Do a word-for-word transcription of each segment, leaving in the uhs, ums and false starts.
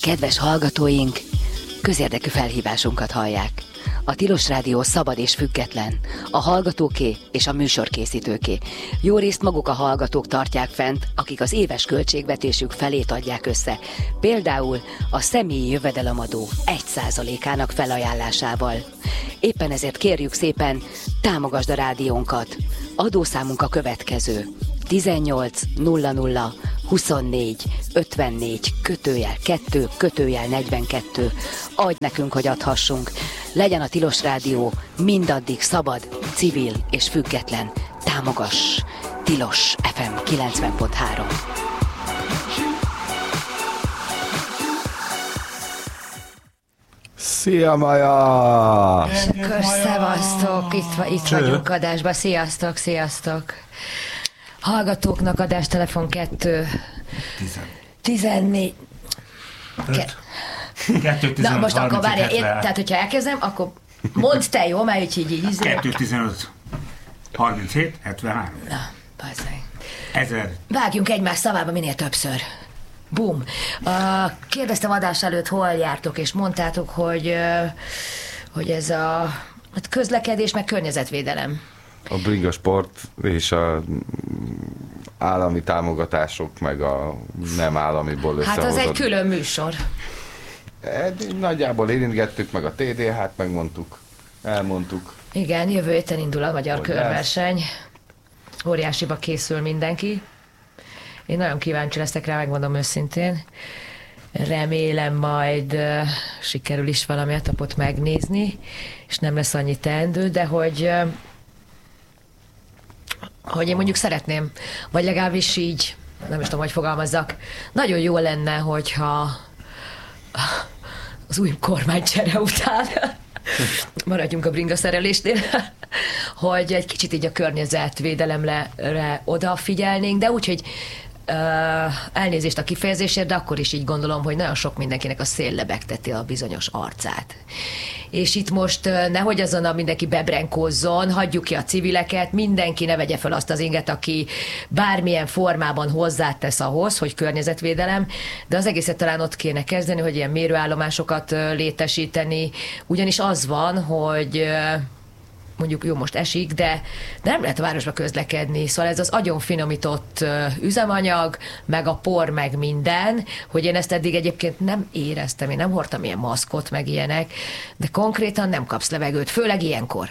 Kedves hallgatóink, közérdekű felhívásunkat hallják. A Tilos Rádió szabad és független. A hallgatóké és a műsorkészítőké. Jó részt maguk a hallgatók tartják fent, akik az éves költségvetésük felét adják össze. Például a személyi jövedelemadó egy százalékának felajánlásával. Éppen ezért kérjük szépen, támogasd a rádiónkat. Adószámunk a következő. tizennyolc nulla nulla huszonnégy ötvennégy kötőjel kettő kötőjel negyvenkettő. Adj nekünk, hogy adhassunk. Legyen a Tilos Rádió mindaddig szabad, civil és független. Támogass! Tilos ef em kilencven pont három. Szia, Maja! Szevasztok, itt, itt vagyunk adásban. Sziasztok, sziasztok. Hallgatóknak adás telefon kettő tizennégy Ke- kettő Na most akkor várjál, én, tehát hogyha elkezdem, akkor mondd te, jó, mert így így így kettő tizenöt harminchét hetvenhárom. Na, bazzeg. Ezer. Vágjunk egymás szavába minél többször. Bum. Uh, kérdeztem adás előtt, hol jártok, és mondtátok, hogy, uh, hogy ez a közlekedés meg környezetvédelem. A bringa sport és a állami támogatások, meg a nem államiból összehozott. Hát az egy külön műsor. Nagyjából érintgettük, meg a té dé hát megmondtuk, elmondtuk. Igen, jövő héten indul a magyar hogy körverseny. Óriásiba készül mindenki. Én nagyon kíváncsi leszek rá, megmondom őszintén. Remélem majd uh, sikerül is valami etapot megnézni, és nem lesz annyi teendő, de hogy, uh, hogy én mondjuk szeretném, vagy legalábbis így, nem is tudom, hogy fogalmazzak, nagyon jó lenne, hogyha az új kormánycsere után maradjunk a bringaszerelésnél, hogy egy kicsit így a környezetvédelemre odafigyelnénk, de úgy, hogy uh, elnézést a kifejezésért, de akkor is így gondolom, hogy nagyon sok mindenkinek a szél lebegteti a bizonyos arcát. És itt most uh, nehogy azon a mindenki bebrenkózzon, hagyjuk ki a civileket, mindenki ne vegye fel azt az inget, aki bármilyen formában hozzátesz ahhoz, hogy környezetvédelem, de az egészet talán ott kéne kezdeni, hogy ilyen mérőállomásokat uh, létesíteni, ugyanis az van, hogy uh, mondjuk jó, most esik, de, de nem lehet a városba közlekedni. Szóval ez az agyon finomított uh, üzemanyag, meg a por, meg minden, hogy én ezt eddig egyébként nem éreztem, én nem hordtam ilyen maszkot, meg ilyenek, de konkrétan nem kapsz levegőt, főleg ilyenkor.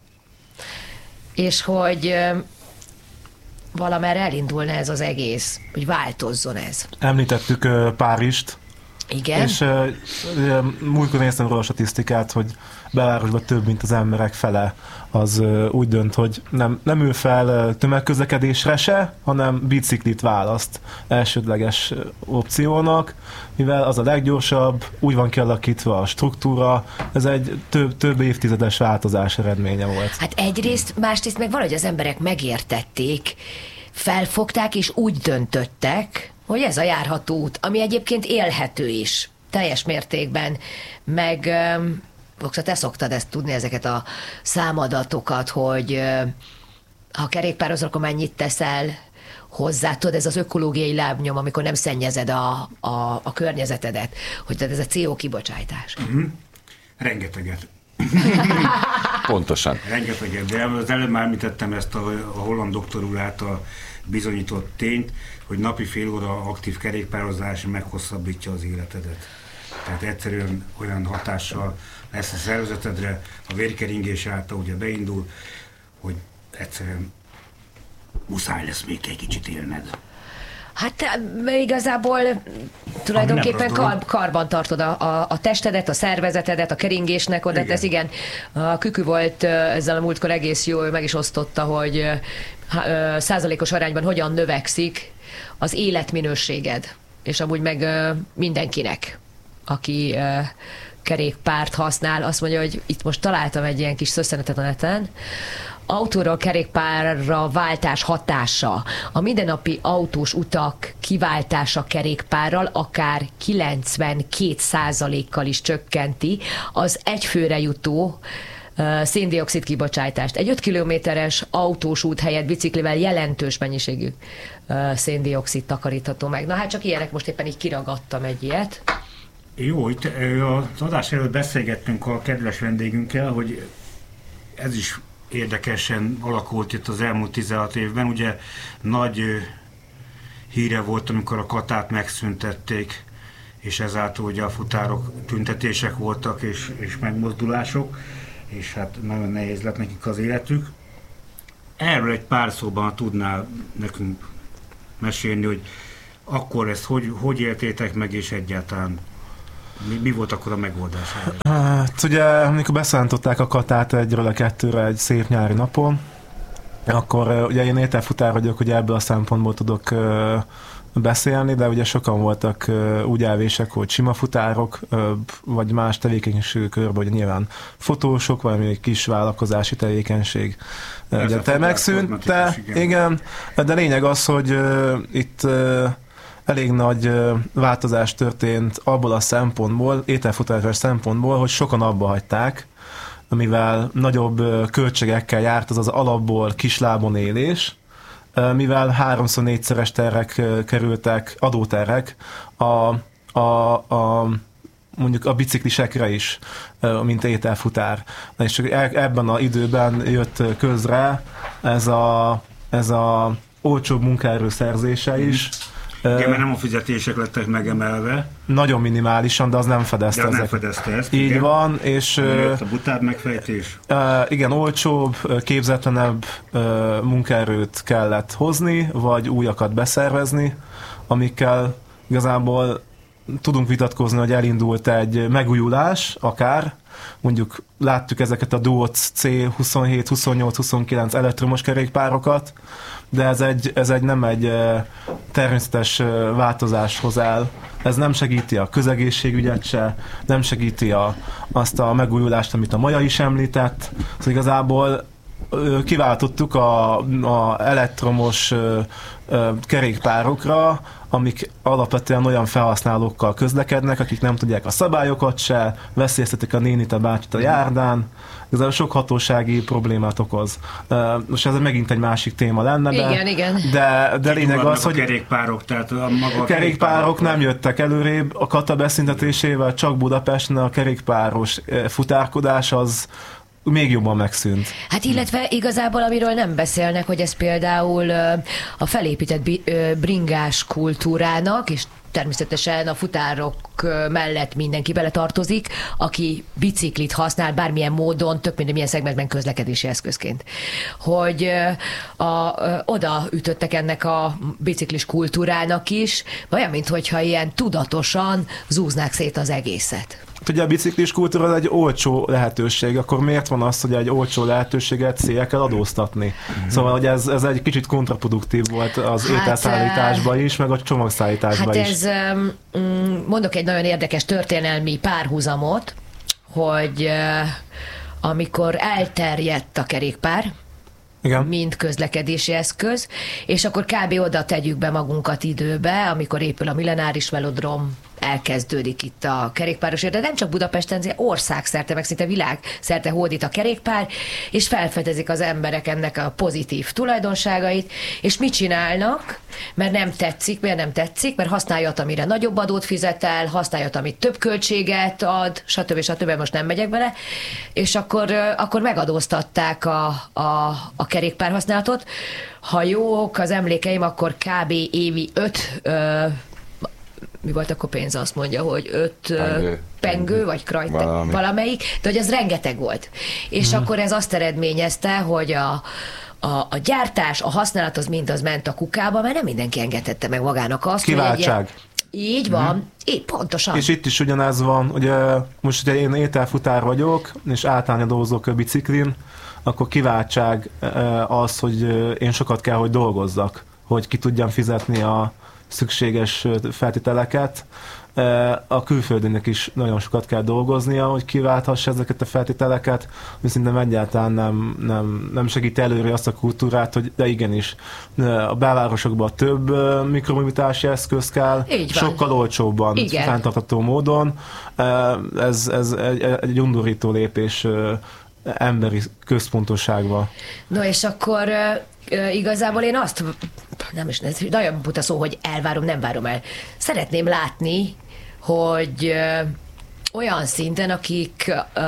És hogy uh, valamerre elindulna ez az egész, hogy változzon ez. Említettük uh, Párizst. Igen. És uh, uh, múltkor néztem róla a statisztikát, hogy belvárosban több, mint az emberek fele az uh, úgy dönt, hogy nem, nem ül fel uh, tömegközlekedésre se, hanem biciklit választ elsődleges uh, opciónak, mivel az a leggyorsabb, úgy van kialakítva a struktúra, ez egy több, több évtizedes változás eredménye volt. Hát egyrészt, másrészt meg valahogy az emberek megértették, felfogták és úgy döntöttek, hogy ez a járható út, ami egyébként élhető is, teljes mértékben, meg Voxa, te szoktad ezt tudni, ezeket a számadatokat, hogy ha kerékpározol, akkor mennyit teszel hozzá, tudod, ez az ökológiai lábnyom, amikor nem szennyezed a, a, a környezetedet, hogy tehát ez a cé o kibocsátás. Uh-huh. Rengeteget. Pontosan. Rengeteget, de az előbb már említettem ezt a, a holland doktor úr által bizonyított tényt, hogy napi fél óra aktív kerékpározás meghosszabbítja az életedet. Tehát egyszerűen olyan hatással lesz a szervezetedre, a vérkeringés által ugye beindul, hogy egyszerűen muszáj lesz még egy kicsit élned. Hát igazából tulajdonképpen kar, karban tartod a, a, a testedet, a szervezetedet, a keringésnek oda, ez igen. A Kükü volt ezzel a múltkor egész jó, meg is osztotta, hogy százalékos arányban hogyan növekszik az életminőséged, és amúgy meg mindenkinek, aki kerékpárt használ, azt mondja, hogy itt most találtam egy ilyen kis szösszenetet a neten, autóról kerékpárra váltás hatása, a mindennapi autós utak kiváltása kerékpárral akár kilencvenkét százalékkal is csökkenti az egyfőre jutó uh, széndioxid kibocsátást. Egy öt kilométeres autós út helyett biciklivel jelentős mennyiségű uh, széndioxid takarítható meg. Na hát csak ilyenek, most éppen így kiragadtam egy ilyet. Jó, itt az adás előtt beszélgettünk a kedves vendégünkkel, hogy ez is érdekesen alakult itt az elmúlt tizenhat évben. Ugye nagy híre volt, amikor a katát megszüntették, és ezáltal ugye a futárok tüntetések voltak, és, és megmozdulások, és hát nagyon nehéz lett nekik az életük. Erről egy pár szóban tudnál nekünk mesélni, hogy akkor ezt hogy, hogy éltétek meg, és egyáltalán mi, mi volt akkor a megoldás? Hát ugye, amikor beszállították a katát egyről a kettőre egy szép nyári napon, akkor ugye én ételfutár vagyok, ugye ebből a szempontból tudok beszélni, de ugye sokan voltak úgy elvések, hogy sima futárok, vagy más tevékenység körben, hogy nyilván fotósok, vagy egy kis vállalkozási tevékenység. Ugye te megszűnt, te, igen. igen, de lényeg az, hogy itt elég nagy változás történt abból a szempontból, ételfutáros szempontból, hogy sokan abba hagyták, mivel nagyobb költségekkel járt az az alapból kislábon élés, mivel háromszor négyszeres terrek kerültek, adóterrek a, a, a mondjuk a biciklisekre is, mint ételfutár. És ebben az időben jött közre ez a, ez a olcsóbb munkaerő szerzése is. Igen, mert nem a fizetések lettek megemelve. Nagyon minimálisan, de az nem fedezte. De az nem ezeket. fedezte ezt. Így igen. van, és... Jött a butább megfejtés. Igen, olcsóbb, képzetlenebb munkaerőt kellett hozni, vagy újakat beszervezni, amikkel igazából tudunk vitatkozni, hogy elindult egy megújulás, akár, mondjuk láttuk ezeket a Duoc C huszonhét, huszonnyolc, huszonkilenc elektromos kerékpárokat, de ez, egy, ez egy nem egy természetes változást hoz el. Ez nem segíti a közegészségügyet se, nem segíti a, azt a megújulást, amit a Maja is említett. Szóval igazából kiváltottuk a, a elektromos kerékpárokra, amik alapvetően olyan felhasználókkal közlekednek, akik nem tudják a szabályokat se, veszélyeztetik a nénit, a bácsit a járdán. Ez sok hatósági problémát okoz. Most ez megint egy másik téma lenne, de, igen, igen. de, de lényeg az, hogy a kerékpárok, tehát a maga a kerékpárok, kerékpárok nem jöttek előrébb. A kata beszüntetésével csak Budapesten a kerékpáros futárkodás az még jobban megszűnt. Hát illetve igazából, amiről nem beszélnek, hogy ez például a felépített bringás kultúrának, és természetesen a futárok mellett mindenki bele tartozik, aki biciklit használ bármilyen módon, tök minden milyen szegmentben közlekedési eszközként. Hogy a, a, oda ütöttek ennek a biciklis kultúrának is, olyan, minthogyha ilyen tudatosan zúznák szét az egészet. Ugye a biciklis kultúra az egy olcsó lehetőség, akkor miért van az, hogy egy olcsó lehetőséget széjjel kell adóztatni? Mm-hmm. Szóval, hogy ez, ez egy kicsit kontraproduktív volt az hát, ételszállításban is, meg a csomagszállításban hát is. Ez, mondok egy nagyon érdekes történelmi párhuzamot, hogy amikor elterjedt a kerékpár, igen, mint közlekedési eszköz, és akkor kb. Oda tegyük be magunkat időbe, amikor épül a millenáris velodrom, elkezdődik itt a kerékpáros ér, de nem csak Budapesten, országszerte, meg szinte világszerte hódít a kerékpár, és felfedezik az emberek ennek a pozitív tulajdonságait, és mit csinálnak, mert nem tetszik, miért nem tetszik, mert használja, amire nagyobb adót fizetel, használja, amit több költséget ad, stb. stb. Most nem megyek bele, és akkor, akkor megadóztatták a, a, a kerékpárhasználatot. Ha jók az emlékeim, akkor kb. Évi öt ö, mi volt akkor pénz, azt mondja, hogy öt pengő, pengő vagy krajt, Valami. valamelyik, de hogy ez rengeteg volt. És hmm. akkor ez azt eredményezte, hogy a, a, a gyártás, a használat az mind az ment a kukába, mert nem mindenki engedhette meg magának azt, Kiváltság. Hogy egy, így van, hmm. így pontosan. És itt is ugyanez van, ugye most ugye én ételfutár vagyok, és átányadózok a biciklin, akkor kiváltság az, hogy én sokat kell, hogy dolgozzak, hogy ki tudjam fizetni a szükséges feltételeket. A külföldinek is nagyon sokat kell dolgoznia, hogy kiválthassa ezeket a feltételeket, ami szerintem egyáltalán nem, nem, nem segít előre azt a kultúrát, hogy de igenis, a belvárosokban több mikromobilitási eszköz kell, sokkal olcsóbban, fenntartható módon. Ez, ez egy, egy undorító lépés emberi központosságba. No és akkor uh, igazából én azt, nem is, ez nagyon buta szó, hogy elvárom, nem várom el. Szeretném látni, hogy ö, olyan szinten, akik ö,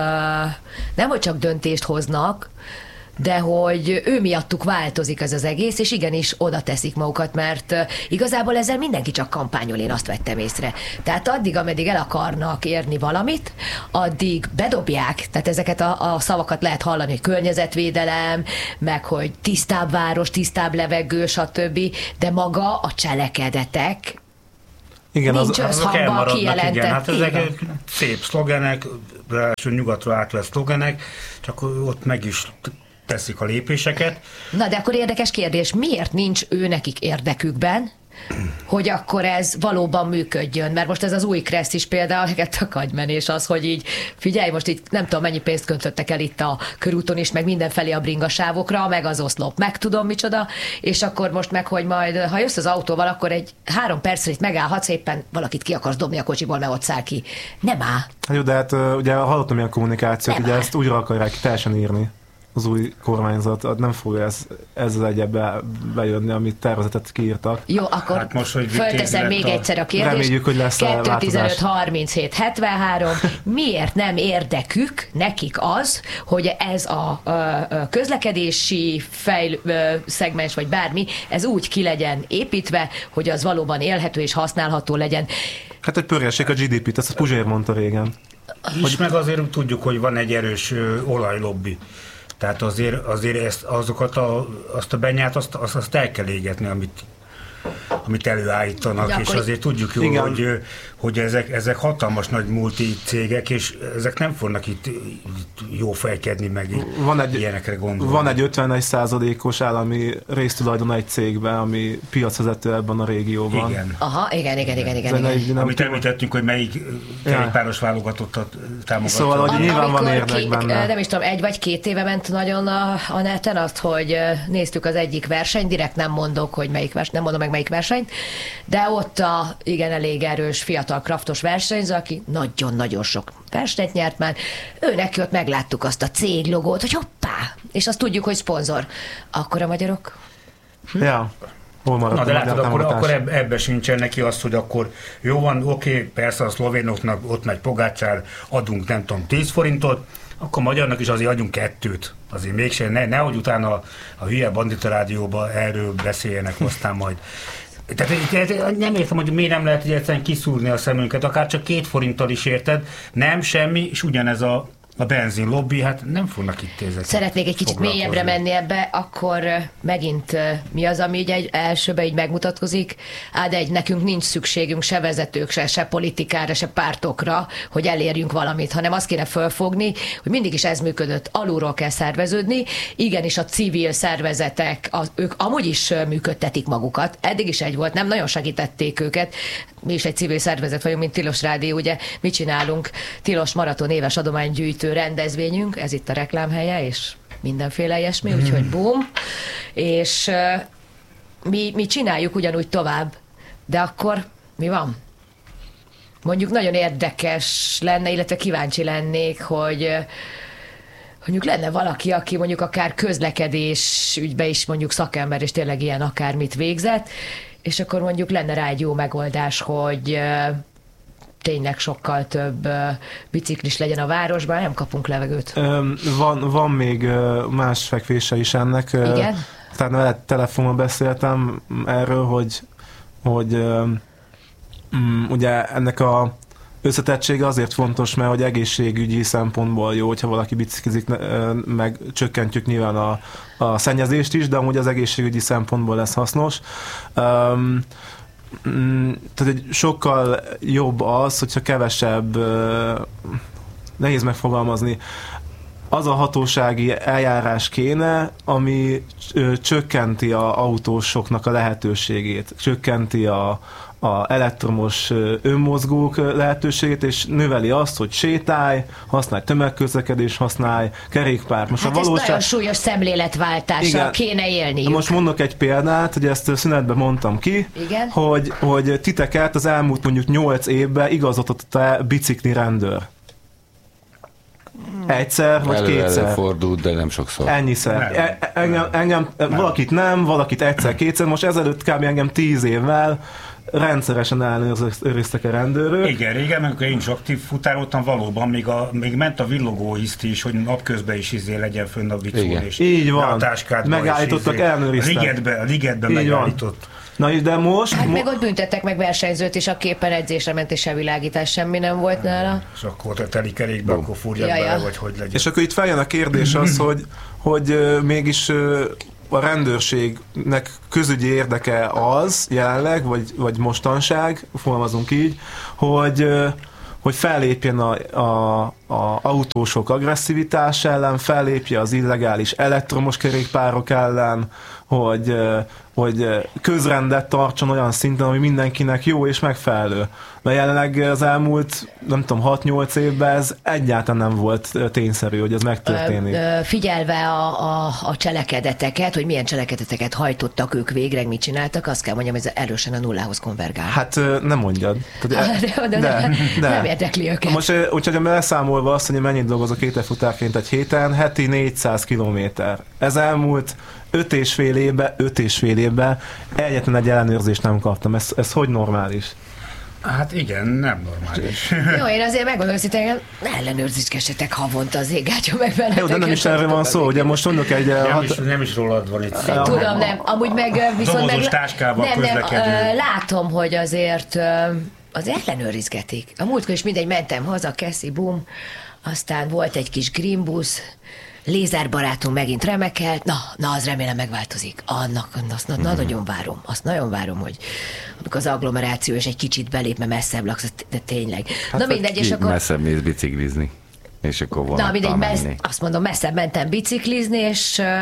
nem hogy csak döntést hoznak, de hogy ő miattuk változik ez az egész, és igenis oda teszik magukat, mert igazából ezzel mindenki csak kampányol, én azt vettem észre. Tehát addig, ameddig el akarnak érni valamit, addig bedobják, tehát ezeket a, a szavakat lehet hallani, hogy környezetvédelem, meg hogy tisztább város, tisztább levegő, stb., de maga a cselekedetek Igen, nincs az, összhangban kijelentett. Igen, hát ezek szép szlogenek, ráadásul nyugatra átvett szlogenek, csak ott meg is teszik a lépéseket. Na, de akkor érdekes kérdés, miért nincs ő nekik érdekükben, hogy akkor ez valóban működjön? Mert most ez az új Kressz is például, neked tök agymenés az, hogy így figyelj, most itt nem tudom, mennyi pénzt köntöttek el itt a körúton is, meg mindenfelé a bringasávokra, meg az oszlop, meg tudom micsoda, és akkor most meg, hogy majd, ha jössz az autóval, akkor egy három percre itt megállhatsz, éppen valakit ki akarsz dobni a kocsiból, mert ott száll ki. Nem áll. Hát jó, de hát ugye hallottam ilyen kommunikációt, Nem ugye áll. ezt újra akarják teljesen írni. Az új kormányzat nem fogja ez, ezzel egyebbe bejönni, amit tervezetet kiírtak. Jó, akkor Hát most, hogy fölteszem még a... egyszer a kérdést. Reméljük, hogy lesz kettő tizenöt változás. harminchét hetvenhárom Miért nem érdekük nekik az, hogy ez a, a, a közlekedési fejl, szegmens, vagy bármi, ez úgy ki legyen építve, hogy az valóban élhető és használható legyen? Hát, hogy pörgessék a gé dé pét, ezt a Puzsér mondta régen. És meg azért tudjuk, hogy van egy erős ö, olajlobbi. Tehát azért, azért ezt, azokat a, azt a benyát, azt, azt, azt el kell égetni, amit, amit előállítanak, De és akkor- azért tudjuk jól, Igen. hogy, hogy ezek, ezek hatalmas nagy multi cégek, és ezek nem fognak itt, itt jó fejkedni, meg így Van egy, ilyenekre gondolni. van egy ötvenegy százalékos állami résztulajdon egy cégben, ami piacvezető ebben a régióban. Igen. Aha, igen, igen, igen, igen. Ez igen. egy- nem Amit tudom. említettünk, hogy melyik kerékpáros válogatottat támogatja. Szóval, hogy Am- nyilván van amikor érdek benne. Nem is tudom, egy vagy két éve ment nagyon a, a neten azt, hogy ö, néztük az egyik versenyt, direkt nem mondok, hogy melyik verseny, nem mondom meg melyik versenyt, de ott a igen elég erős fiatal kraftos versenyző, aki nagyon-nagyon sok versenyt nyert már, ő neki ott megláttuk azt a céglogót, hogy hoppá, és azt tudjuk, hogy szponzor. Akkor a magyarok? Ja. Hol maradt Na de a látod, magyar akkor, támogatás? akkor eb, ebbe sincsen neki az, hogy akkor jó van, oké, persze a szlovénoknak ott megy Pogácsár, adunk nem tudom tíz forintot, akkor magyarnak is azért adjunk kettőt. Azért mégsem, ne, nehogy utána a, a hülye bandita rádióban erről beszéljenek, aztán majd. Tehát nem értem, hogy miért nem lehet egyszerűen kiszúrni a szemünket, akár csak két forinttal is érted, nem semmi, és ugyanez a a benzin lobby, hát nem fognak itt ezek. Szeretnék egy kicsit mélyebbre menni ebbe, akkor ö, megint ö, mi az, ami így egy elsőbe így megmutatkozik? Á, de egy nekünk nincs szükségünk se vezetőkre, se politikára, se pártokra, hogy elérjünk valamit, hanem azt kéne fölfogni, hogy mindig is ez működött, alulról kell szerveződni, igenis a civil szervezetek, az, ők amúgy is ö, működtetik magukat, eddig is egy volt, nem nagyon segítették őket, mi is egy civil szervezet vagyunk, mint Tilos Rádió, ugye mit csinálunk? Tilos Maraton éves adománygyűjtő rendezvényünk, ez itt a reklámhelye, és mindenféle ilyesmi, úgyhogy boom. És uh, mi, mi csináljuk ugyanúgy tovább, de akkor mi van? Mondjuk nagyon érdekes lenne, illetve kíváncsi lennék, hogy uh, mondjuk lenne valaki, aki mondjuk akár közlekedés ügybe is mondjuk szakember, és tényleg ilyen akármit végzett, és akkor mondjuk lenne rá egy jó megoldás, hogy uh, tényleg sokkal több uh, biciklis legyen a városban, nem kapunk levegőt. Öm, Van, van még ö, más fekvése is ennek. Ö, Igen? Tehát veled telefonon beszéltem erről, hogy, hogy öm, mm, ugye ennek a összetettsége azért fontos, mert hogy egészségügyi szempontból jó, hogyha valaki biciklizik, ö, meg csökkentjük nyilván a, a szennyezést is, de amúgy az egészségügyi szempontból lesz hasznos. Öm, Mm, tehát egy sokkal jobb az, hogyha kevesebb, nehéz megfogalmazni, az a hatósági eljárás kéne, ami csökkenti az autósoknak a lehetőségét, csökkenti a, a elektromos önmozgók lehetőségét, és növeli azt, hogy sétálj, használj tömegközlekedés, használj kerékpárt. Most Hát a ez valóság... nagyon súlyos szemléletválltással Igen. kéne élni. Most mondok egy példát, hogy ezt szünetben mondtam ki, Igen. hogy, hogy titeket az elmúlt mondjuk nyolc évben igazoltatott-e bicikli rendőr? Egyszer vagy Elő, kétszer? előfordult, de nem sokszor. Ennyiszer. Nem. E- engem, engem, Nem. valakit nem, valakit egyszer, kétszer. Most ezelőtt kb. Engem tíz évvel rendszeresen ellenőriztek a rendőrök. Igen, régen, amikor én is aktív futároltam, valóban még, a, még ment a villogó hiszti is, hogy napközben is izé legyen fönn a vicón, és így van. A táskádban megállítottak, izé, ellenőriztek. A ligetbe, a ligetbe megállított. Na de most... Hát meg ott büntettek meg versenyzőt, és a képen edzésre ment, és világítás semmi nem volt nála. És akkor a teli kerékbe, akkor fúrják ja, bele, ja. vagy hogy legyen. És akkor itt feljön a kérdés az, hogy, hogy uh, mégis uh, a rendőrségnek közügyi érdeke az jelenleg, vagy, vagy mostanság, fogalmazunk így, hogy, uh, hogy fellépjen a, a, a autósok agresszivitás ellen, fellépje az illegális elektromos kerékpárok ellen, hogy, hogy közrendet tartson olyan szinten, ami mindenkinek jó és megfelelő. Mert jelenleg az elmúlt, nem tudom, hat-nyolc évben ez egyáltalán nem volt tényszerű, hogy ez megtörténik. Ö, ö, figyelve a, a, a cselekedeteket, hogy milyen cselekedeteket hajtottak ők végre, mit csináltak, azt kell mondjam, hogy ez erősen a nullához konvergál. Hát nem mondjad. De, de, de, de, de nem érdekli őket. Most, úgyhogy leszámolva azt, hogy mennyit dolgozok ételfutárként egy héten, heti négyszáz kilométer. Ez elmúlt öt és fél évben, öt és fél évben egyetlen egy ellenőrzést nem kaptam. Ez, ez hogy normális? Hát igen, nem normális. Jó, én azért megmondom, hogy ne ellenőrzéskesetek havonta az égágyom meg benneteket. Jó, de nem is erről van szó, ugye most mondok egy... Nem, hat... is, nem is rólad van itt. Tudom, nem. Amúgy meg viszont meg... táskával nem, nem, közlekedő. látom, hogy azért az ellenőrizgetik. A múltkor is mindegy, mentem haza, keszi, bum, aztán volt egy kis greenbusz, lézerbarátunk megint remekelt, na, na, az remélem megváltozik. Annak, azt na, na, nagyon várom, azt nagyon várom, hogy amikor az agglomeráció és egy kicsit belép, mert messzebb laksz, de tényleg. Hát na mindegy, és akkor... messzebb mész biciklizni, és akkor vonattal Na mindegy, messz, menni. azt mondom, messzebb mentem biciklizni, és uh,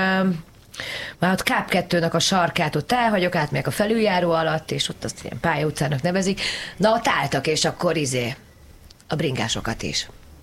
már ott Káp kettőnek a sarkát ott elhagyok, átmegyek a felüljáró alatt, és ott azt ilyen pályautcának nevezik. Na ott álltak, és akkor izé, a bringásokat is.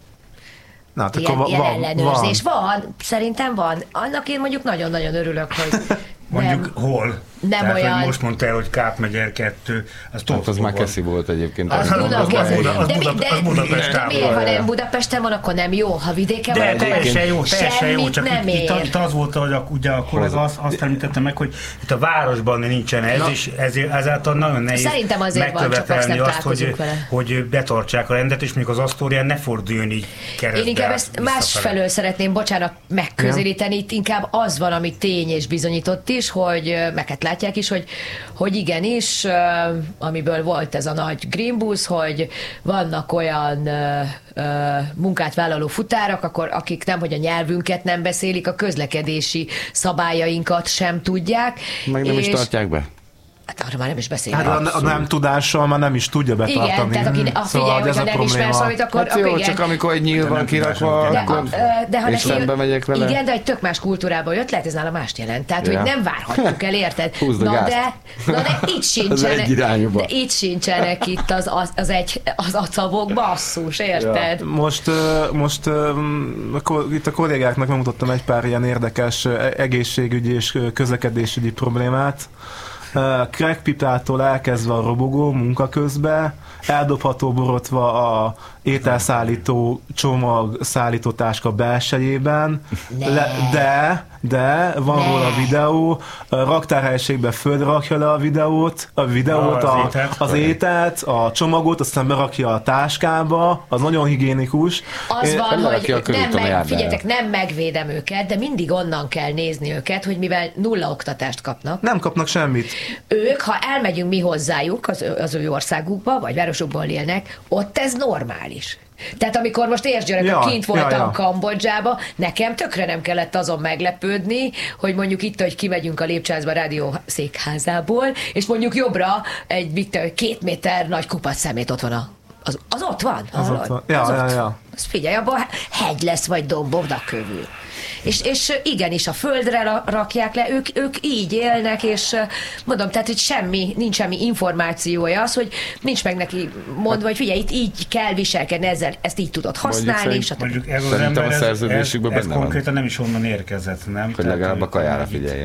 Na, hát Ilyen, akkor ilyen van, ellenőrzés van. van, szerintem van. Annak én mondjuk nagyon-nagyon örülök, hogy Mondjuk nem, hol? nem Tehát, olyan... hogy most mondtál, hogy Káp megyer kettő, az Hát az már Keszi volt egyébként. Az Az Budapest. Buda- az De, mi- Buda- de, az Budapest de miért, ha távol. nem Budapesten van, akkor nem jó? Ha vidéken van, De akkor teljesen jó, teljesen jó, semmit csak nem itt, itt, ér. itt az volt, hogy a, ugye a kollega azt, azt említette meg, hogy itt a városban nincsen ez, Na. és ezért, ezáltal nagyon nehéz Szerintem azért van, csak azt nem megkövetelni azt, hogy, találkozunk vele. hogy betartsák a rendet, és még az Asztórián ne forduljon így keresztbe. Én inkább ezt visszafele. másfelől szeretném, bocsánat, megközelíteni. Itt inkább az van, ami tény és bizonyított is, hogy ö, meg hát látják is, hogy, hogy igenis, ö, amiből volt ez a nagy green bus, hogy vannak olyan ö, ö, munkát vállaló futárak, akkor akik nem, hogy a nyelvünket nem beszélik, a közlekedési szabályainkat sem tudják. Meg nem is és- tartják be. Hát arra már nem is beszélek. Hát a, a nem tudással már nem is tudja betartani. Igen, tehát aki, a figyelj, Szóval, ez hogyha a nem ismersz probléma. valamit, akkor, Hát akkor jó, igen. csak amikor egy nyíl De van nem kirakva, tudás, akkor... De, a, de ha és neki, szembe megyek vele? Igen, de egy tök más kultúrából jött, lehet ez nála mást jelent. Tehát, Ja. hogy nem várhatjuk el, érted? Húzd a Na gázt. de, na de itt sincsenek, egy irányúba. de itt sincsenek itt az, az, az, egy, az acavok, basszus, érted? Most, ö, most ö, akkor itt a kollégáknak megmutattam egy pár ilyen érdekes ö, egészségügyi és ö, közlekedésügyi problémát. Ö, Crackpipától elkezdve a robogó munka közben, eldobható borotva a ételszállító csomag szállító táska belsejében, Ne. Le, de, de van Ne. róla videó, a raktárhelyiségben földre rakja le a videót, a videót, Ah, az a, ételt. az ételt, a csomagot, aztán berakja a táskába, az nagyon higiénikus. Az Én- van, berakja a hogy nem, körúton a meg, járdára. figyeljetek, nem megvédem őket, de mindig onnan kell nézni őket, hogy mivel nulla oktatást kapnak, Nem kapnak semmit. ők, ha elmegyünk mi hozzájuk, az, az ő országukba, vagy városokban élnek, ott ez normális. Tehát amikor most értsd gyerek, Ja, kint voltam ja, ja. Kambodzsába, nekem tökre nem kellett azon meglepődni, hogy mondjuk itt, hogy kimegyünk a Lépcsázba rádió székházából, és mondjuk jobbra egy mit, két méter nagy kupac szemét ott van a az, az ott van, Az hallod? ott van. Ja, az ja, ott. ja. Az figyelj, abban hegy lesz, vagy domb oda kövül. És, és igenis a földre ra- rakják le, ők, ők így élnek, és mondom, tehát, hogy semmi, nincs semmi információja az, hogy nincs meg neki mondva, hogy figyelj, itt így kell viselkedni, ezzel, ezt így tudod használni, szerint- és a Mondjuk ez az Szerintem ember, a ez, ez, szerződésükben ez benne van. konkrétan nem is onnan érkezett, nem? Hogy Tehát, legalább a kajára itt- figyeljen.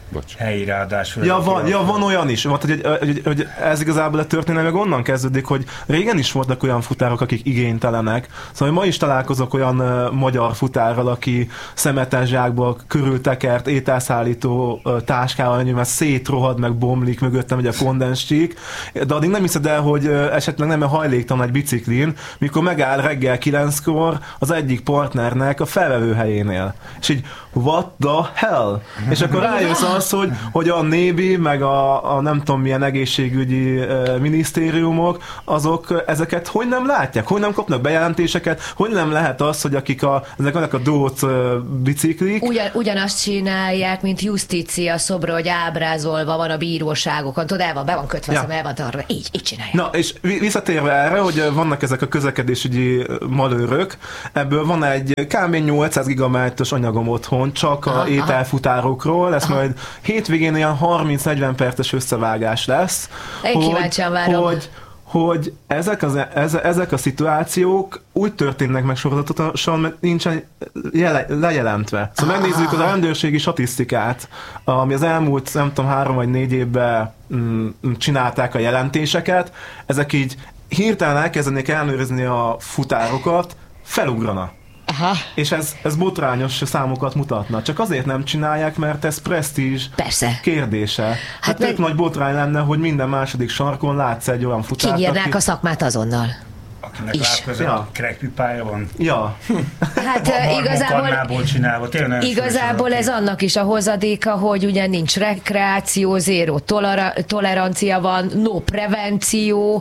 Bocs. helyi ráadásul. Ja van, ja, van olyan is, van, hogy, hogy, hogy ez igazából a történet meg onnan kezdődik, hogy régen is voltak olyan futárok, akik igénytelenek. Szóval ma is találkozok olyan uh, magyar futárral, aki szemetes zsákból körültekert ételszállító uh, táskával, mert szétrohad, meg bomlik, mögöttem egy a kondenscsík, de addig nem hiszed el, hogy uh, esetleg nem hajléktalan egy biciklin, mikor megáll reggel kilenckor az egyik partnernek a felvevő helyénél. És így, what the hell? És akkor rájössz az, hogy, hogy a nébi, meg a, a nem tudom milyen egészségügyi uh, minisztériumok, azok ezeket hogy nem látják? Hogy nem kapnak bejelentéseket? Hogy nem lehet az, hogy akik a, ezek a dóc uh, biciklik? Ugyan, ugyanazt csinálják, mint Justícia szobra, hogy ábrázolva van a bíróságokon. Tudod, el van, be van kötve, ja. el van tartva. Így, így csinálják. Na, és visszatérve erre, hogy vannak ezek a közlekedésügyi malőrök, ebből van egy kb. nyolcszáz gigabájtos anyagom otthon, csak aha, a ételfutárokról, ez majd hétvégén ilyen harminc-negyven perces összevágás lesz. Én kíváncsian várom. Hogy, hogy ezek, az, ezek a szituációk úgy történnek meg sorozatosan, mert nincsen jele, lejelentve. Szóval ah. megnézzük az a rendőrségi statisztikát, ami az elmúlt, nem tudom, három vagy négy évben mm, csinálták a jelentéseket, ezek így hirtelen elkezdenék ellenőrizni a futárokat, felugrana. Aha. És ez, ez botrányos számokat mutatna. Csak azért nem csinálják, mert ez presztízs Persze. kérdése. Hát, hát meg... tök nagy botrány lenne, hogy minden második sarkon látsz egy olyan futárt, kinyírnák aki... a szakmát azonnal. Akinek látközött, ja. crackpipája van. Ja. Hát igazából, csinálva, igazából ez annak is a hozadéka, hogy ugye nincs rekreáció, zéró tolera- tolerancia van, no prevenció,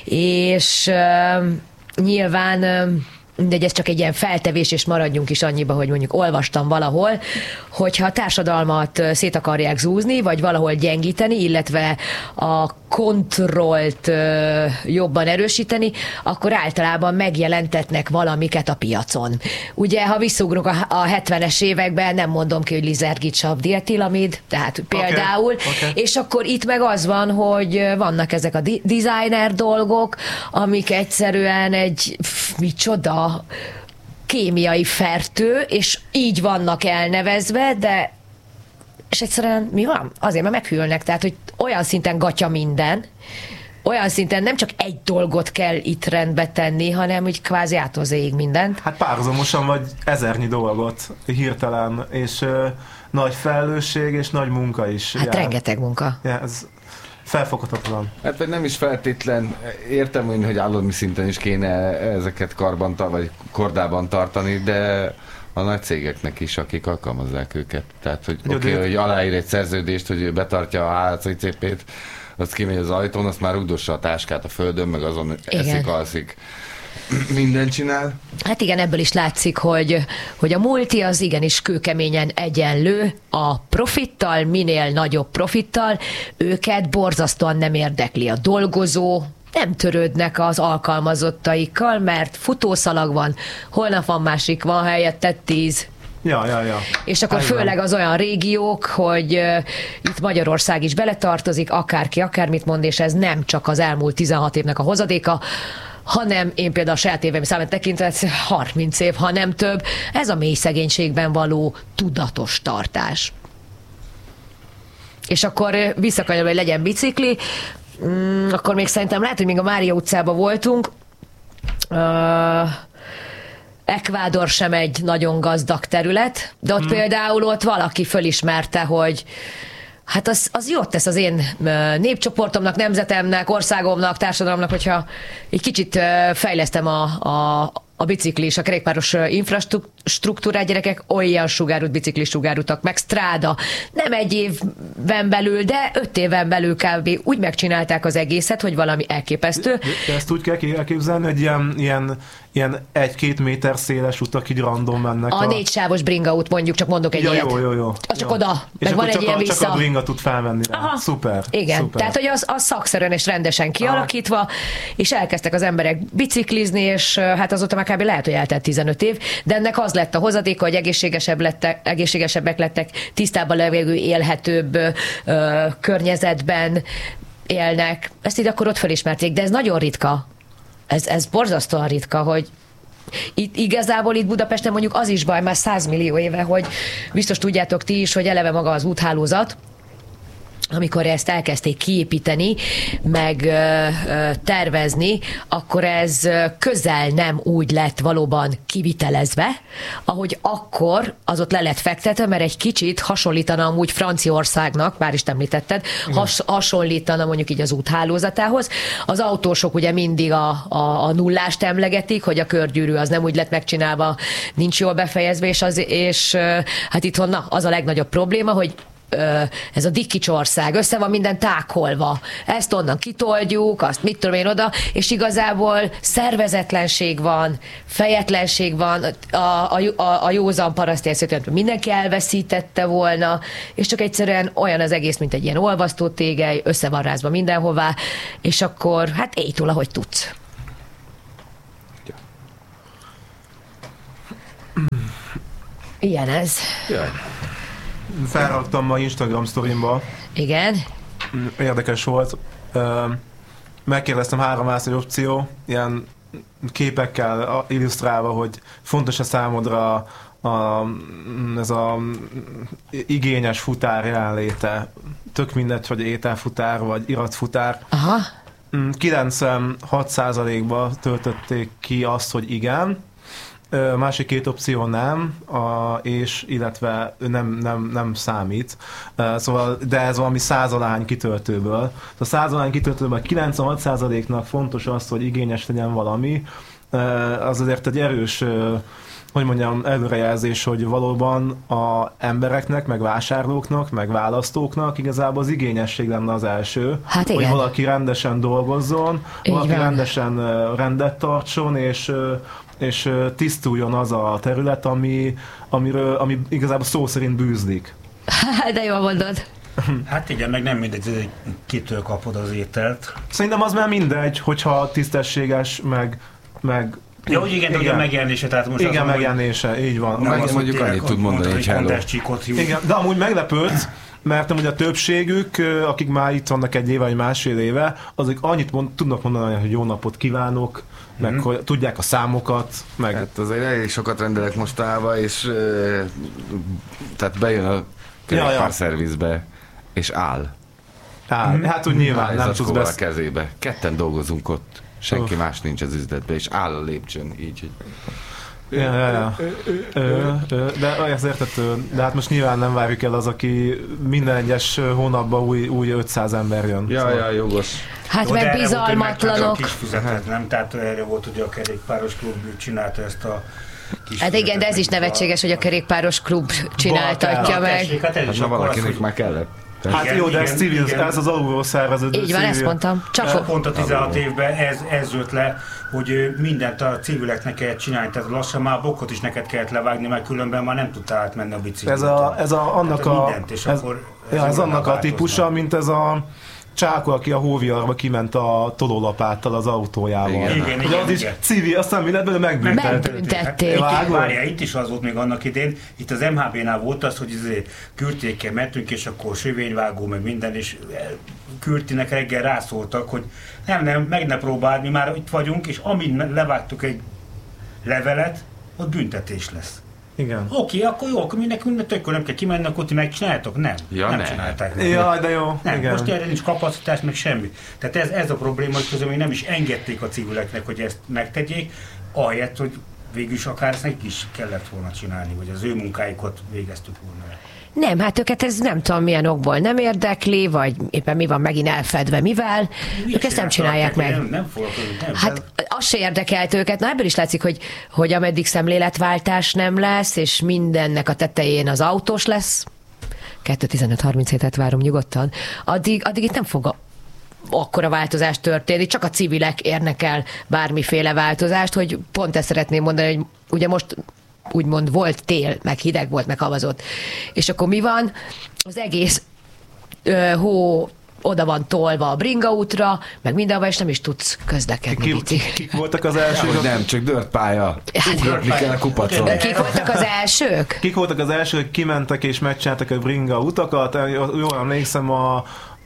és uh, nyilván uh, mindegy, ez csak egy ilyen feltevés, és maradjunk is annyiba, hogy mondjuk olvastam valahol, hogyha a társadalmat szét akarják zúzni, vagy valahol gyengíteni, illetve a kontrollt jobban erősíteni, akkor általában megjelentetnek valamiket a piacon. Ugye, ha visszaugrunk a hetvenes években, nem mondom ki, hogy lizergitsav, dietilamid, tehát például, okay, okay. És akkor itt meg az van, hogy vannak ezek a di- designer dolgok, amik egyszerűen egy pff, micsoda kémiai fertő, és így vannak elnevezve, de és egyszerűen mi van? Azért, mert meghűlnek, tehát, hogy olyan szinten gatya minden, olyan szinten nem csak egy dolgot kell itt rendbe tenni, hanem úgy kvázi átozéig mindent. Hát párhuzamosan vagy ezernyi dolgot hirtelen, és uh, nagy felelősség, és nagy munka is. Hát jár. rengeteg munka. Ja, ez felfoghatatlan. Hát vagy nem is feltétlen, értem, hogy állami szinten is kéne ezeket karban, vagy kordában tartani, de a nagy cégeknek is, akik alkalmazzák őket. Tehát, hogy oké, okay, hogy aláír egy szerződést, hogy ő betartja a há cé cé pét, azt kimegy az ajtón, azt már rugdossa a táskát a földön, meg azon igen. eszik, alszik. Mindent csinál. Hát igen, ebből is látszik, hogy, hogy a multi az igenis kőkeményen egyenlő a profittal, minél nagyobb profittal, őket borzasztóan nem érdekli a dolgozó, nem törődnek az alkalmazottaikkal, mert futószalag van, holnap van másik, van helyette tíz. Ja, ja, ja. És akkor Helyben. Főleg az olyan régiók, hogy uh, itt Magyarország is beletartozik, akárki akármit mond, és ez nem csak az elmúlt tizenhat évnek a hozadéka, hanem én például a saját évem számát tekintve harminc év, ha nem több, ez a mély szegénységben való tudatos tartás. És akkor visszakanyarodva, hogy legyen bicikli, mm, akkor még szerintem lehet, hogy még a Mária utcában voltunk, uh, Ekvádor sem egy nagyon gazdag terület, de ott hmm. például ott valaki fölismerte, hogy hát az, az jót tesz az én népcsoportomnak, nemzetemnek, országomnak, társadalomnak, hogyha egy kicsit fejlesztem a, a, a biciklis, a kerékpáros infrastruktúrát, gyerekek, olyan sugárút, biciklis sugárutak, meg stráda. Nem egy évben belül, de öt éven belül kb. Úgy megcsinálták az egészet, hogy valami elképesztő. De ezt úgy kell elképzelni, hogy ilyen, ilyen, ilyen egy-két méter széles utak így random mennek. A, a... négy sávos bringa út, mondjuk, csak mondok egy ja, ilyet. Jó, jó, jó. Az csak jó. oda, és meg van egy csak ilyen a, vissza. Csak a bringa tud felmenni rá. Aha. Szuper. Igen, szuper. tehát hogy az, az szakszerűen és rendesen kialakítva, aha. És elkezdtek az emberek biciklizni, és hát azóta már kb. Lehet, hogy eltelt tizenöt év, de ennek az lett a hozadéka, hogy egészségesebb lettek, egészségesebbek lettek, tisztább a levegő, élhetőbb ö, környezetben élnek. Ezt így akkor ott felismerték, de ez nagyon ritka. Ez, ez borzasztóan ritka, hogy itt, igazából itt Budapesten mondjuk az is baj már száz millió éve, hogy biztos tudjátok ti is, hogy eleve maga az úthálózat, amikor ezt elkezdték kiépíteni, meg ö, ö, tervezni, akkor ez közel nem úgy lett valóban kivitelezve, ahogy akkor az ott le lett fektetve, mert egy kicsit hasonlítana amúgy Franciaországnak, már is említetted, has, hasonlítana mondjuk így az úthálózatához. Az autósok ugye mindig a, a, a nullást emlegetik, hogy a körgyűrű az nem úgy lett megcsinálva, nincs jól befejezve, és, az, és hát itthon na, az a legnagyobb probléma, hogy ez a Dickicsország, össze van minden tákolva. Ezt onnan kitoldjuk, azt mit tudom én oda, és igazából szervezetlenség van, fejetlenség van, a, a, a, a józan paraszti eszétől mindenki elveszítette volna, és csak egyszerűen olyan az egész, mint egy ilyen olvasztótégely, össze van rázva mindenhová, és akkor hát élj túl, ahogy tudsz. Ilyen ez. Jaj. Felraktam ma Instagram sztorimba. Igen. Érdekes volt. Megkérdeztem három választási opció, ilyen képekkel illusztrálva, hogy fontos-e számodra a, ez a igényes futár jelenléte. Tök mindegy, hogy ételfutár vagy iratfutár. Aha. kilencvenhat százalékba töltötték ki azt, hogy igen. A másik két opció nem, a, és illetve nem, nem, nem számít. Szóval, de ez valami százalány kitöltőből. A százalány kitöltőből kilencvenhat százaléknak fontos az, hogy igényes legyen valami. Az azért egy erős, hogy mondjam, előrejelzés, hogy valóban a embereknek, meg vásárlóknak, meg választóknak igazából az igényesség lenne az első. Hát hogy igen. valaki rendesen dolgozzon, Így valaki van. rendesen rendet tartson, és és tisztuljon az a terület, ami, amiről, ami igazából szó szerint bűzlik. De jól mondod. Hát igen, meg nem mindegy, hogy kitől kapod az ételt. Szerintem az már mindegy, hogyha tisztességes, meg... meg Ja, hogy igen, de ugye a megjelenése, tehát most igen, az, megjelenése, így van. Meg az, mondjuk hogy annyit tud mondani, hogy hello. Igen, de amúgy meglepődsz, mert amúgy a többségük, akik már itt vannak egy éve vagy másfél éve, azok annyit mond, tudnak mondani, hogy jó napot kívánok, meg mm-hmm. hogy tudják a számokat, meg... Hát azért elég sokat rendelek mostanában, és uh, tehát bejön a kerékpárszervizbe, ja, ja. és áll. Áll. Mm-hmm. Hát úgy nyilván nem tudsz besz... a kezébe. Ketten dolgozunk ott, senki Uf. más nincs az üzletben, és áll a lépcsőn, így, hogy... Ja, ja, ja. Ö, ö, de ezt értető, de hát most nyilván nem várjuk el az, aki minden egyes hónapban új, új ötszáz ember jön. Ja, szóval. ja, jogos. Hát Jó, meg bizalmatlanok. Kis füzetet, nem? Tehát erre volt, hogy a kerékpáros klub csinálta ezt a kis Hát igen, de ez is nevetséges, a... hogy a kerékpáros klub csináltatja meg. Hát, hát na valakinek az, már kellett. Hát igen, jó, de ez civil, igen. Ez az alulról szerveződő. Így van, ezt mondtam. Csak pont a tizenhat évben ez, ez jött le, hogy mindent a civileknek kellett csinálni, tehát lassan már a bokkot is neked kellett levágni, mert különben már nem tudtál átmenni a biciklitel. Ez, a, ez a, annak hát, a, mindent, és ez, akkor ja, ez annak a típusa, mint ez a Csáko, aki a hóviarba kiment a tolólapáttal az autójával. Igen, igen, igen, az is igen. civil, aztán mi lett belőle, megbüntették. Megbüntették. Hát, várjál, itt is az volt még annak idén, itt az em há bé-nál volt az, hogy Kürtékkel mentünk, és akkor sövényvágó, meg minden, és Kürtinek reggel rászóltak, hogy nem, nem, meg ne próbáld, mi már itt vagyunk, és amint levágtuk egy levelet, ott büntetés lesz. Igen. Oké, akkor jó, akkor mi nekünk tökön nem kell kimenni, akkor ti megcsináljátok? Nem. Ja, nem ne. csinálták. Nem. Jaj, de jó. Nem, igen. most erre nincs kapacitás, meg semmi. Tehát ez, ez a probléma, hogy közben még nem is engedték a civileknek, hogy ezt megtegyék, ahelyett, hogy végül is akár ezt nekik is kellett volna csinálni, vagy az ő munkáikat végeztük volna. Nem, hát őket ez nem tudom milyen okból nem érdekli, vagy éppen mi van megint elfedve mivel, mi ők ezt nem csinálják meg. Nem, nem foglalkozunk, nem. Hát az se érdekelt őket, na ebből is látszik, hogy, hogy ameddig szemléletváltás nem lesz, és mindennek a tetején az autós lesz, kettő tizenöt harminchét várom nyugodtan, addig, addig itt nem fog a akkora változás történni, csak a civilek érnek el bármiféle változást, hogy pont ezt szeretném mondani, hogy ugye most úgymond volt tél, meg hideg volt, meg havazott. És akkor mi van? Az egész ö, hó oda van tolva a bringaútra, meg mindenhova, és nem is tudsz közlekedni. Ki, ki, kik voltak az elsők? Ja, nem, csak dört pálya. Hát, Ugrani kell kupacon. Kik voltak az elsők? Kik voltak az elsők, kimentek és megcsináltak a bringa utakat? Jól emlékszem, a,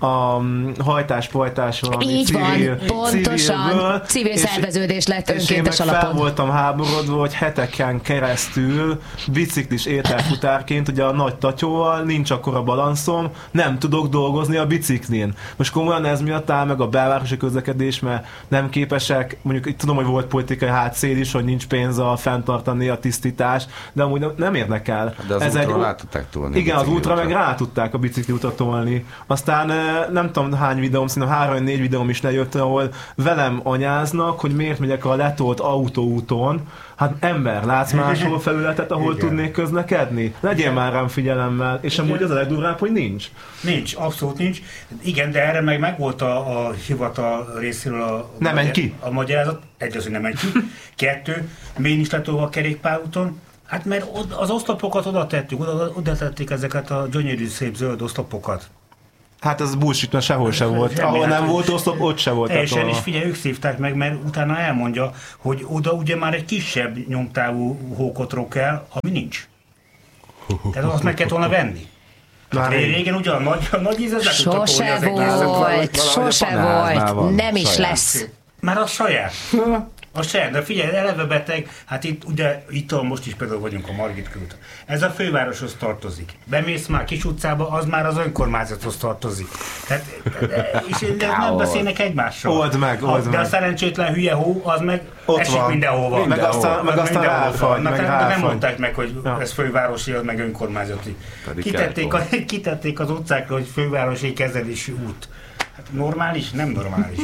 a hajtás-pajtás valami így civil, van, pontosan, civilből, civil és, szerveződés lett és önkéntes én meg fel alapon. voltam háborodva, hogy heteken keresztül biciklis ételfutárként, ugye a nagy tatyóval nincs akkora balanszom, nem tudok dolgozni a biciklin. Most komolyan ez miatt áll meg a belvárosi közlekedés, mert nem képesek, mondjuk itt tudom, hogy volt politikai hátszél is, hogy nincs pénz a fenntartani a tisztítást, de amúgy nem érdekel. De az ez útra egy... rá tudták tolni. Igen, az útra meg rá tudták a bicikliutat tolni. Aztán nem tudom hány videóm, szerintem három négy videóm is lejött, ahol velem anyáznak, hogy miért megyek a letolt autóúton. Hát ember, látsz máshol felületet, ahol igen. tudnék közlekedni? Legyél már rám figyelemmel. És igen. amúgy az a legdurvább, hogy nincs. Nincs, abszolút nincs. Igen, de erre meg megvolt a, a hivatal részéről a, nem menj ki. a magyarázat. Egy az, hogy nem menj ki. Kettő, miért nincs letolva a kerékpárúton? Hát mert az oszlopokat oda tettük, oda, oda tették ezeket a gyönyörű szép zöld oszlopokat. Hát ez bullshit, mert sehol se volt. Semmi, ahol nem hát, volt oszlop, ott se volt. Teljesen is figyelj, ők szívták meg, mert utána elmondja, hogy oda ugye már egy kisebb nyomtávú hókot kell, ami nincs. Tehát azt meg kellett volna venni. Hát régen ugye a nagy, a nagy íz, sose volt, sose volt, nem is lesz. Már az saját. A saját, de figyelj, eleve beteg, hát itt ugye, itt most is például vagyunk a Margit körúton. Ez a fővároshoz tartozik. Bemész már Kis utcába, az már az önkormányzathoz tartozik. Tehát, de, és de nem beszélnek egymással. Old meg, old De meg. a szerencsétlen hülye hó, az meg ott esik van. mindenhova. Meg aztán, meg aztán ráfagy, meg ráfagy. Nem mondták meg, hogy ja. ez fővárosi, meg önkormányzati. Kitették, a, kitették az utcákra, hogy fővárosi kezelési út. Hát normális? Nem normális.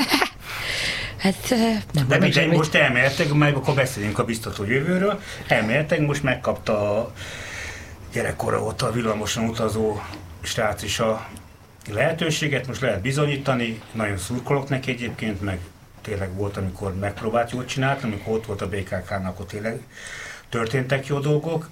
Hát, nem de mindegy, most elmehetek, majd akkor beszéljünk a biztató jövőről. Elmehetek, most megkapta a gyerekkora óta a villamoson utazó srác is a lehetőséget, most lehet bizonyítani, nagyon szurkolok neki egyébként, meg tényleg volt, amikor megpróbált jól csinálni, amikor ott volt a bé ká ká-nak, akkor tényleg történtek jó dolgok,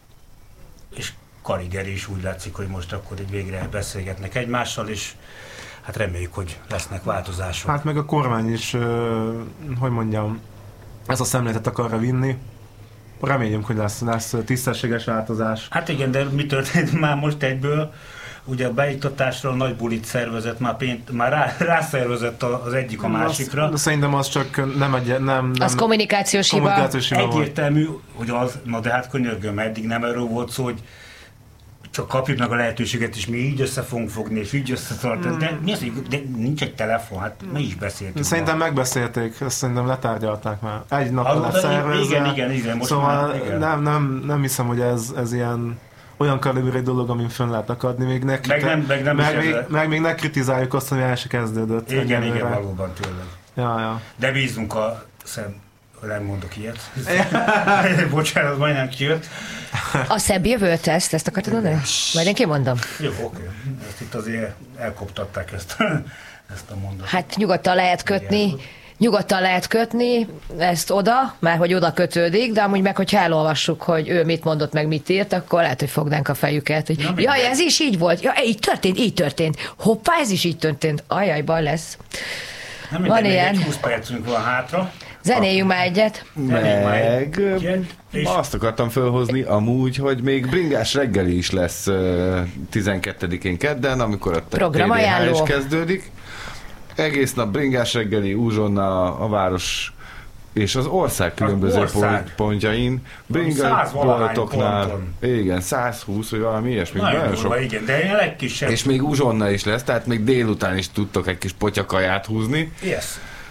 és Karigeri is úgy látszik, hogy most akkor így végre beszélgetnek egymással, és hát reméljük, hogy lesznek változások. Hát meg a kormány is, hogy mondjam, ezt a szemléletet akarra vinni. Reméljünk, hogy lesz, lesz tisztességes változás. Hát igen, de mi történt már most egyből? Ugye a beiktatásra a nagy bulit szervezett, már, pént, már rá, rászervezett az egyik a másikra. Az, szerintem az csak nem egy... Nem, nem, az kommunikációs hiba. Kommunikációs hiba egyértelmű, hogy az, na de hát könyörgöm, eddig nem erről volt szó, hogy csak kapjuk meg a lehetőséget, és mi így össze fogunk fogni, és így összetartani. De mi az, hogy de nincs egy telefon, hát mi is beszéltünk. Szerintem már megbeszélték, ezt szerintem letárgyalták már. Egy napon lett szervezve. Igen, igen, igen. Most szóval már, igen. Nem, nem, nem hiszem, hogy ez, ez ilyen olyan kaliberű dolog, amin fönn lehet akadni. Még ne, meg, nem, meg, nem meg, még, meg még ne kritizáljuk azt, hogy el se kezdődött. Igen, igen, igen, valóban tőleg. Ja, ja. De bízunk a szem... Nem mondok ilyet. Bocsánat, majdnem kijött. A szebb jövő teszt, ezt akartad mondani? Majd én kimondom. Jó, oké. Ezt itt azért elkoptatták ezt, ezt a mondatot. Hát nyugodtan lehet kötni, nyugodtan lehet kötni ezt oda, mert hogy oda kötődik, de amúgy meg, hogyha elolvassuk, hogy ő mit mondott, meg mit írt, akkor lehet, hogy fognánk a fejüket, hogy ja, jaj, ez is így volt, ja, így történt, így történt, hoppá, ez is így történt, ajaj, baj lesz. Nem minden, van ilyen. húsz percünk van hátra. Zenéljünk már egyet. Meg azt akartam felhozni amúgy, hogy még bringás reggeli is lesz tizenkettedikén kedden, amikor a té dé há is kezdődik. Egész nap bringás reggeli, úzsonnal a, a város és az ország különböző az ország. pontjain, bringás boltoknál, igen, száz húsz, vagy valami ilyesmi. Nagyon durva, igen, de a legkisebb. És még uzsonna is lesz, tehát még délután is tudtok egy kis potyakaját húzni. Yes.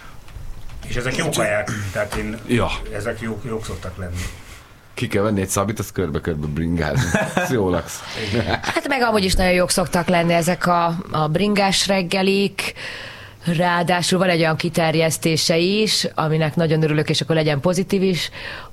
És ezek jó kaják, tehát én, ja. ezek jók, jók szoktak lenni. Ki kell venni egy szabit, az körbe-körbe bringázni. Ez jó laksz. Hát meg amúgy is nagyon jók szoktak lenni ezek a, a bringás reggelik, ráadásul van egy olyan kiterjesztése is, aminek nagyon örülök, és akkor legyen pozitív is,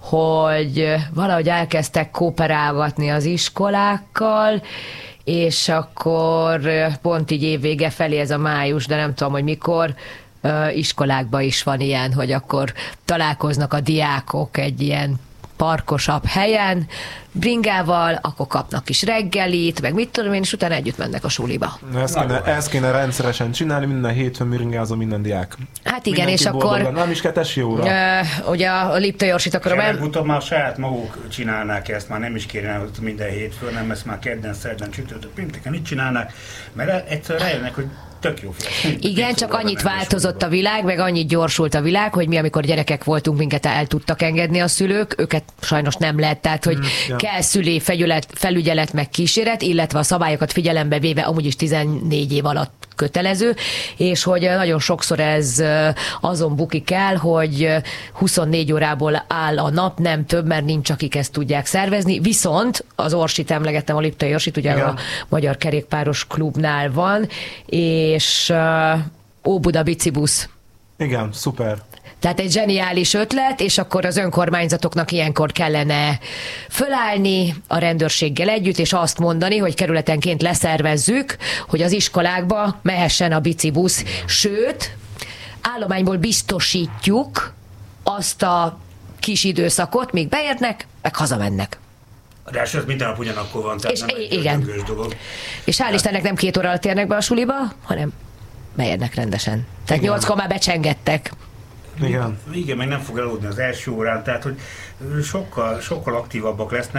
hogy valahogy elkezdtek kooperálgatni az iskolákkal, és akkor pont így évvége felé, ez a május, de nem tudom, hogy mikor, iskolákban is van ilyen, hogy akkor találkoznak a diákok egy ilyen parkosabb helyen, bringával, akkor kapnak is reggelit, meg mit tudom én, és utána együtt mennek a suliba. Ezt kéne, ezt kéne rendszeresen csinálni, minden hétfőn bringázom minden diák. Hát igen, mindenki és akkor... Boldog, nem is kell tessi óra. Uh, ugye a Liptai Orsit akarom el... Utóbb már saját maguk csinálnák ezt, már nem is kéne minden hétfőn, nem ezt már kedden, szerdán, csütörtök, pénteken itt csinálnák, mert egyszer rájönnek, hogy tök jó fél. Igen, csak annyit változott a világ, meg annyit gyorsult a világ, hogy mi, amikor gyerekek voltunk, minket el tudtak engedni a szülők, őket sajnos nem lehet, tehát hogy mm, ja. kell szülé felügyelet, felügyelet meg kíséret, illetve a szabályokat figyelembe véve amúgy is tizennégy év alatt kötelező, és hogy nagyon sokszor ez azon bukik el, hogy huszonnégy órából áll a nap, nem több, mert nincs, akik ezt tudják szervezni, viszont az Orsit emlegettem, a Liptai Orsit, ugye igen. a Magyar Kerékpáros Klubnál van, és uh, Óbuda bicibusz. Igen, szuper. Tehát egy zseniális ötlet, és akkor az önkormányzatoknak ilyenkor kellene fölállni a rendőrséggel együtt, és azt mondani, hogy kerületenként leszervezzük, hogy az iskolákba mehessen a bicibusz. Sőt, állományból biztosítjuk azt a kis időszakot, míg beérnek, meg hazamennek. De ez minden nap ugyanakkor van, tehát és nem egy igen. dolog. És hál' Istennek nem két óra alatt érnek be a suliba, hanem beérnek rendesen. Tehát nyolckor már becsengettek. Igen. Igen, meg nem fog eludni az első órán, tehát hogy sokkal, sokkal aktívabbak lesznek.